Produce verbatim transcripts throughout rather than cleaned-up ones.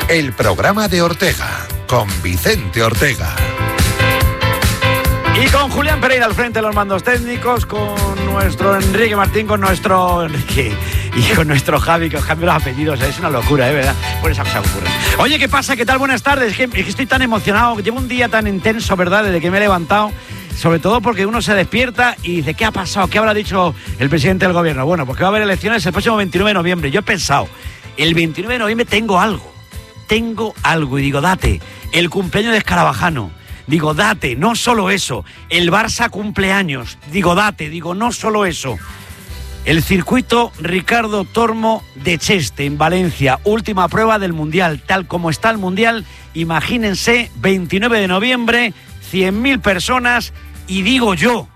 El programa de Ortega, con Vicente Ortega. Y con Julián Pereira al frente de los mandos técnicos, con nuestro Enrique Martín, con nuestro Enrique y con nuestro Javi, que os cambio los apellidos, es una locura, ¿eh? ¿Verdad? Por esa cosa ocurre. Oye, ¿qué pasa? ¿Qué tal? Buenas tardes. Es que, es que estoy tan emocionado, llevo un día tan intenso, ¿verdad? Desde que me he levantado, sobre todo porque uno se despierta y dice, ¿qué ha pasado? ¿Qué habrá dicho el presidente del gobierno? Bueno, pues que va a haber elecciones el próximo veintinueve de noviembre. Yo he pensado, el veintinueve de noviembre tengo algo, tengo algo, y digo, date, el cumpleaños de Escarabajano. Digo, date, no solo eso, el Barça cumpleaños. Digo, date, digo, no solo eso. El circuito Ricardo Tormo de Cheste, en Valencia, última prueba del Mundial. Tal como está el Mundial, imagínense, veintinueve de noviembre, cien mil personas, y digo yo,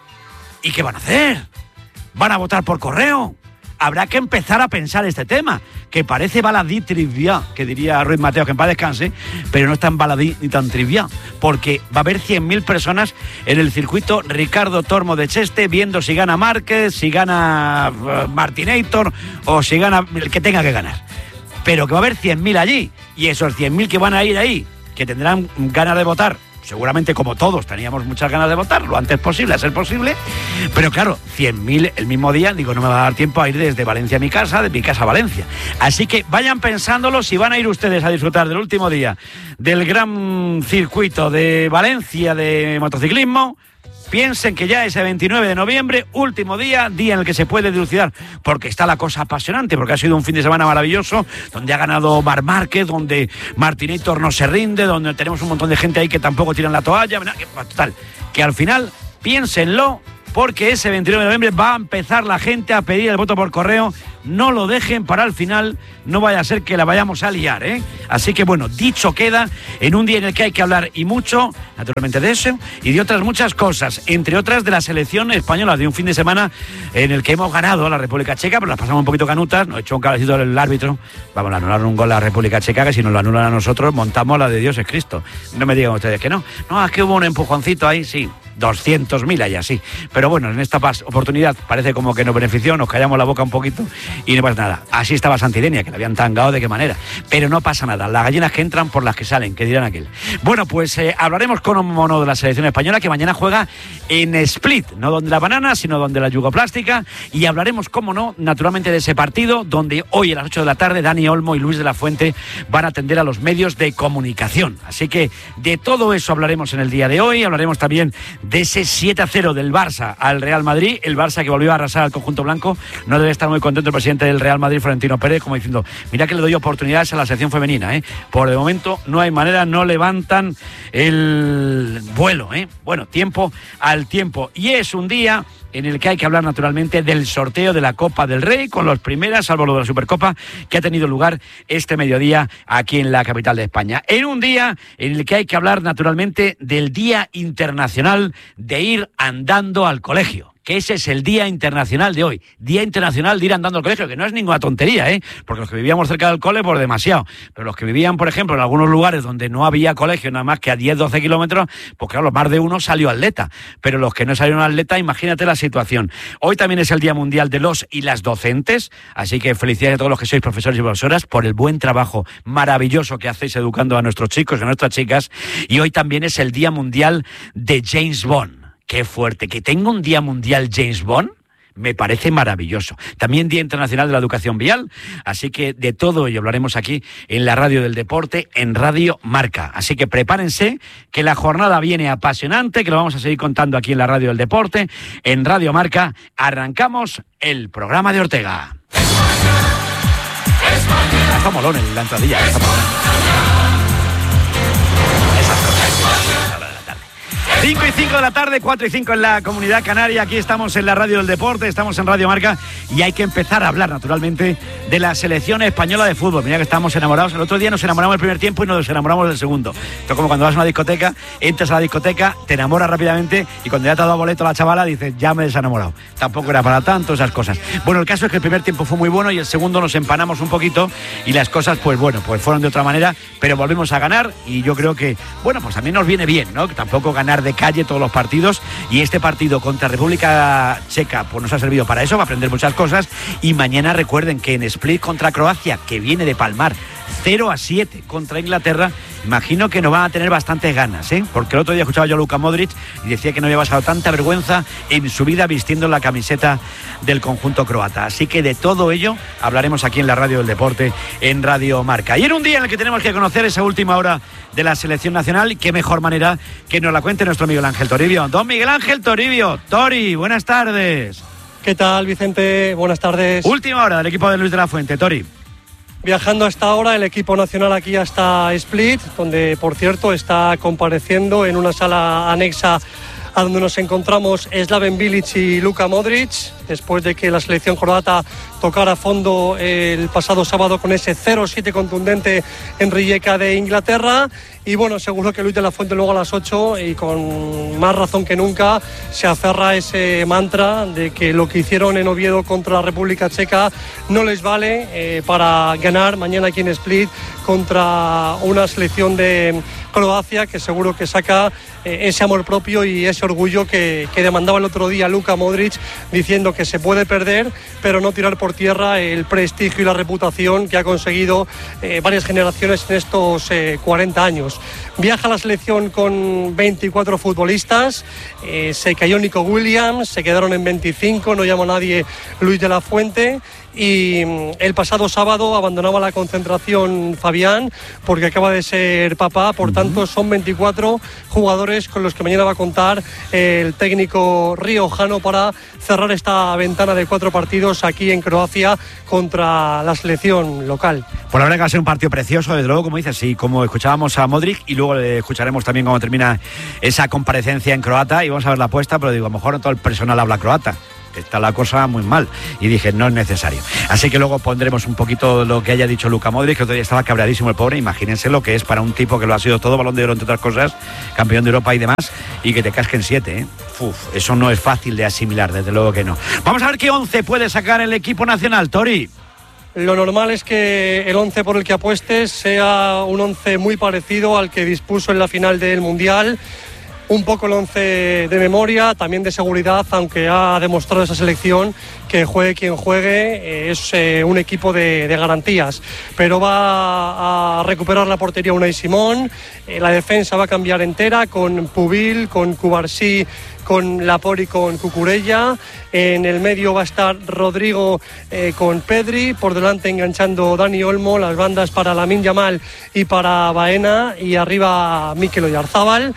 ¿y qué van a hacer? ¿Van a votar por correo? Habrá que empezar a pensar este tema, que parece baladí trivia, que diría Ruiz Mateo, que en paz descanse, pero no es tan baladí ni tan trivia, porque va a haber cien mil personas en el circuito Ricardo Tormo de Cheste, viendo si gana Márquez, si gana uh, Martinator, o si gana el que tenga que ganar. Pero que va a haber cien mil allí, y esos cien mil que van a ir ahí, que tendrán ganas de votar, seguramente como todos teníamos muchas ganas de votar, lo antes posible, a ser posible, pero claro, cien mil el mismo día, digo, no me va a dar tiempo a ir desde Valencia a mi casa, de mi casa a Valencia. Así que vayan pensándolo si van a ir ustedes a disfrutar del último día del gran circuito de Valencia de motociclismo. Piensen que ya ese veintinueve de noviembre, último día, día en el que se puede dilucidar, porque está la cosa apasionante, porque ha sido un fin de semana maravilloso, donde ha ganado Marc Márquez, donde Martinator no se rinde, donde tenemos un montón de gente ahí que tampoco tiran la toalla. Total, que al final, piénsenlo, porque ese veintinueve de noviembre va a empezar la gente a pedir el voto por correo. No lo dejen para el final, no vaya a ser que la vayamos a liar, ¿eh? Así que bueno, dicho queda, en un día en el que hay que hablar y mucho, naturalmente de eso, y de otras muchas cosas, entre otras de la selección española, de un fin de semana en el que hemos ganado a la República Checa, pero las pasamos un poquito canutas, nos echó un cabecito el árbitro, vamos a anular un gol a la República Checa, que si nos lo anulan a nosotros, montamos la de Dios es Cristo. No me digan ustedes que no. No, es que hubo un empujoncito ahí, sí. doscientos mil allá, sí. Pero bueno, en esta oportunidad parece como que nos benefició, nos callamos la boca un poquito y no pasa nada. Así estaba Santidenia, que la habían tangado de qué manera. Pero no pasa nada. Las gallinas que entran por las que salen, que dirán aquel. Bueno, pues eh, hablaremos con un mono de la selección española que mañana juega en Split, no donde la banana, sino donde la yugoplástica. Y hablaremos, cómo no, naturalmente de ese partido, donde hoy a las ocho de la tarde Dani Olmo y Luis de la Fuente van a atender a los medios de comunicación. Así que de todo eso hablaremos en el día de hoy. Hablaremos también de ese siete a cero del Barça al Real Madrid, el Barça que volvió a arrasar al conjunto blanco. No debe estar muy contento el presidente del Real Madrid, Florentino Pérez, como diciendo, mira que le doy oportunidades a la selección femenina, ¿eh? Por de momento no hay manera, no levantan el vuelo, ¿eh? Bueno, tiempo al tiempo. Y es un día en el que hay que hablar naturalmente del sorteo de la Copa del Rey, con los primeras, salvo lo de la Supercopa, que ha tenido lugar este mediodía aquí en la capital de España. En un día en el que hay que hablar naturalmente del Día Internacional de Ir Andando al Colegio, que ese es el Día Internacional de hoy, Día Internacional de Ir Andando al Colegio, que no es ninguna tontería, ¿eh? Porque los que vivíamos cerca del cole, por demasiado, pero los que vivían, por ejemplo, en algunos lugares donde no había colegio, nada más que a diez, doce kilómetros, pues claro, más de uno salió atleta, pero los que no salieron atleta, imagínate la situación. Hoy también es el Día Mundial de los y las docentes, así que felicidades a todos los que sois profesores y profesoras por el buen trabajo maravilloso que hacéis educando a nuestros chicos y a nuestras chicas, y hoy también es el Día Mundial de James Bond. Qué fuerte, que tenga un Día Mundial James Bond, me parece maravilloso. También Día Internacional de la Educación Vial, así que de todo ello hablaremos aquí en la Radio del Deporte, en Radio Marca. Así que prepárense, que la jornada viene apasionante, que lo vamos a seguir contando aquí en la Radio del Deporte, en Radio Marca. Arrancamos el programa de Ortega. España, España. Está molón en la entradilla, está molón. cinco y cinco de la tarde, cuatro y cinco en la Comunidad Canaria. Aquí estamos en la Radio del Deporte, estamos en Radio Marca y hay que empezar a hablar naturalmente de la selección española de fútbol. Mira que estamos enamorados. El otro día nos enamoramos del primer tiempo y nos enamoramos del segundo. Esto es como cuando vas a una discoteca, entras a la discoteca, te enamoras rápidamente y cuando ya te ha dado boleto la chavala dices, ya me he desenamorado. Tampoco era para tanto esas cosas. Bueno, el caso es que el primer tiempo fue muy bueno y el segundo nos empanamos un poquito y las cosas, pues bueno, pues fueron de otra manera, pero volvimos a ganar y yo creo que, bueno, pues a mí nos viene bien, ¿no? Que tampoco ganar de calle todos los partidos, y este partido contra República Checa pues nos ha servido para eso, para aprender muchas cosas. Y mañana recuerden que en Split contra Croacia, que viene de palmar cero a siete contra Inglaterra. Imagino que nos van a tener bastantes ganas, ¿eh? Porque el otro día escuchaba yo a Luka Modric y decía que no había pasado tanta vergüenza en su vida vistiendo la camiseta del conjunto croata. Así que de todo ello hablaremos aquí en la Radio del Deporte, en Radio Marca. Y en un día en el que tenemos que conocer esa última hora de la selección nacional, y qué mejor manera que nos la cuente nuestro Miguel Ángel Toribio. Don Miguel Ángel Toribio, Tori, buenas tardes. ¿Qué tal, Vicente? Buenas tardes. Última hora del equipo de Luis de la Fuente, Tori. Viajando hasta ahora el equipo nacional aquí hasta Split, donde, por cierto, está compareciendo en una sala anexa a donde nos encontramos Slaven Bilic y Luka Modric, después de que la selección croata tocara fondo el pasado sábado con ese cero siete contundente en Rijeka de Inglaterra. Y bueno, seguro que Luis de la Fuente luego a las ocho, y con más razón que nunca, se aferra a ese mantra de que lo que hicieron en Oviedo contra la República Checa no les vale eh, para ganar mañana aquí en Split contra una selección de Croacia que seguro que saca eh, ese amor propio y ese orgullo que, que demandaba el otro día Luka Modric, diciendo que se puede perder, pero no tirar por tierra el prestigio y la reputación que ha conseguido eh, varias generaciones en estos eh, cuarenta años. Viaja la selección con veinticuatro futbolistas, eh, se cayó Nico Williams, se quedaron en veinticinco, no llamó a nadie Luis de la Fuente. Y el pasado sábado abandonaba la concentración Fabián porque acaba de ser papá, por tanto son veinticuatro jugadores con los que mañana va a contar el técnico riojano para cerrar esta ventana de cuatro partidos aquí en Croacia contra la selección local. Por la verdad que va a ser un partido precioso, desde luego, como dices, y como escuchábamos a Modric, y luego le escucharemos también cómo termina esa comparecencia en croata, y vamos a ver la apuesta, pero digo, a lo mejor no todo el personal habla croata. Está la cosa muy mal, y dije, no es necesario. Así que luego pondremos un poquito lo que haya dicho Luka Modric, que otro día estaba cabreadísimo el pobre. Imagínense lo que es para un tipo que lo ha sido todo, Balón de Oro entre otras cosas, campeón de Europa y demás, y que te casquen siete, ¿eh? Uf, eso no es fácil de asimilar, desde luego que no. Vamos a ver qué once puede sacar el equipo nacional, Tori. Lo normal es que el once por el que apuestes sea un once muy parecido al que dispuso en la final del Mundial. Un poco el once de memoria, también de seguridad, aunque ha demostrado esa selección que juegue quien juegue, es eh, un equipo de, de garantías. Pero va a recuperar la portería Unai Simón, eh, la defensa va a cambiar entera con Pubil, con Cubarsí, con Laporte y con Cucurella. En el medio va a estar Rodrigo eh, con Pedri, por delante enganchando Dani Olmo, las bandas para Lamine Yamal y para Baena, y arriba Mikel Oyarzabal,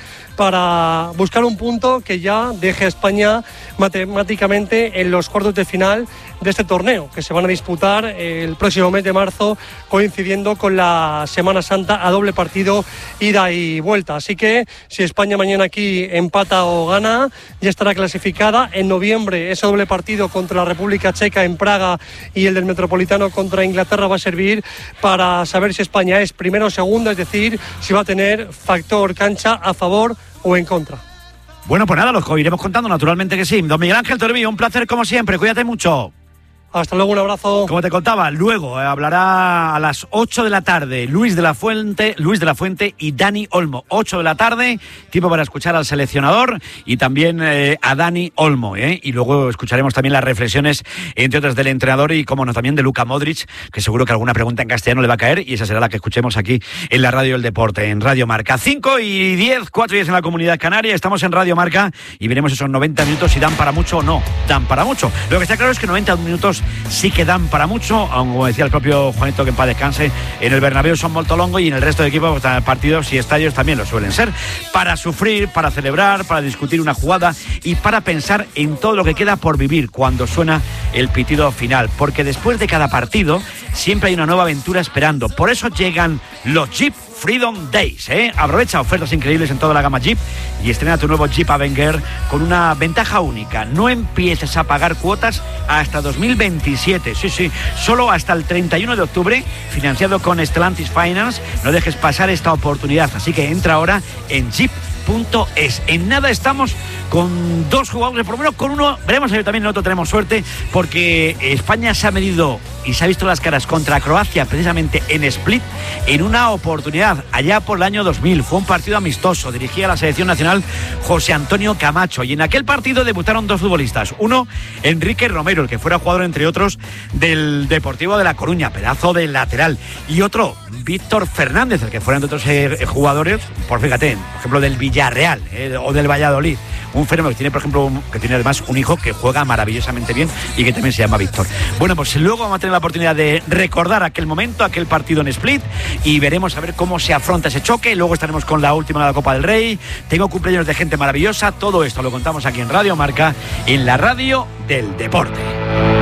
para buscar un punto que ya deje a España matemáticamente en los cuartos de final de este torneo, que se van a disputar el próximo mes de marzo, coincidiendo con la Semana Santa, a doble partido, ida y vuelta. Así que si España mañana aquí empata o gana, ya estará clasificada. En noviembre ese doble partido contra la República Checa en Praga y el del Metropolitano contra Inglaterra va a servir para saber si España es primero o segunda, es decir, si va a tener factor cancha a favor o en contra. Bueno, pues nada, lo iremos contando, naturalmente que sí. Don Miguel Ángel Toribio, un placer como siempre, cuídate mucho. Hasta luego, un abrazo. Como te contaba, luego eh, hablará a las ocho de la tarde Luis de la Fuente, Luis de la Fuente y Dani Olmo. ocho de la tarde, tiempo para escuchar al seleccionador y también eh, a Dani Olmo. Eh, y luego escucharemos también las reflexiones, entre otras, del entrenador y, como no, también de Luka Modric, que seguro que alguna pregunta en castellano le va a caer, y esa será la que escuchemos aquí en la Radio del Deporte, en Radio Marca. cinco y diez, cuatro días en la Comunidad Canaria, estamos en Radio Marca y veremos esos noventa minutos si dan para mucho o no. Dan para mucho. Lo que está claro es que noventa minutos sí que dan para mucho, aunque, como decía el propio Juanito, que en paz descanse, en el Bernabéu son molto longo, y en el resto de equipos, partidos y estadios también lo suelen ser, para sufrir, para celebrar, para discutir una jugada y para pensar en todo lo que queda por vivir cuando suena el pitido final, porque después de cada partido siempre hay una nueva aventura esperando. Por eso llegan los Jeep Freedom Days, ¿eh? Aprovecha ofertas increíbles en toda la gama Jeep y estrena tu nuevo Jeep Avenger con una ventaja única. No empieces a pagar cuotas hasta dos mil veintisiete. Sí, sí, solo hasta el treinta y uno de octubre, financiado con Stellantis Finance. No dejes pasar esta oportunidad, así que entra ahora en Jeep punto es. En nada estamos con dos jugadores, por lo menos con uno, veremos si también nosotros tenemos suerte, porque España se ha medido y se ha visto las caras contra Croacia precisamente en Split en una oportunidad allá por el año dos mil. Fue un partido amistoso, dirigía la selección nacional José Antonio Camacho, y en aquel partido debutaron dos futbolistas. Uno, Enrique Romero, el que fuera jugador entre otros del Deportivo de La Coruña, pedazo de lateral, y otro, Víctor Fernández, el que fuera entre otros eh, jugadores, por fíjate, por ejemplo del Villarreal eh, o del Valladolid. Un fenómeno que tiene, por ejemplo, un, que tiene además un hijo que juega maravillosamente bien y que también se llama Víctor. Bueno, pues luego vamos a tener la oportunidad de recordar aquel momento, aquel partido en Split, y veremos a ver cómo se afronta ese choque. Luego estaremos con la última de la Copa del Rey. Tengo cumpleaños de gente maravillosa. Todo esto lo contamos aquí en Radio Marca, en la radio del deporte.